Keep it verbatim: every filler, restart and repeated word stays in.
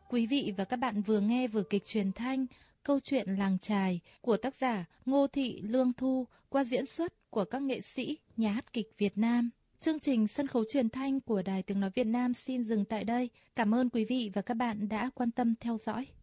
Quý vị và các bạn vừa nghe vở kịch truyền thanh Câu chuyện làng chài của tác giả Ngô Thị Lương Thu qua diễn xuất của các nghệ sĩ Nhà hát kịch Việt Nam. Chương trình sân khấu truyền thanh của Đài Tiếng nói Việt Nam xin dừng tại đây. Cảm ơn quý vị và các bạn đã quan tâm theo dõi.